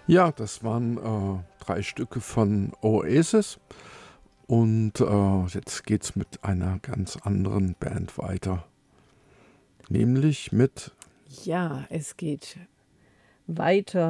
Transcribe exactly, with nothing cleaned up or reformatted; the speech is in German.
Ja, das waren äh, drei Stücke von Oasis und äh, jetzt geht's mit einer ganz anderen Band weiter, nämlich mit Ja, es geht weiter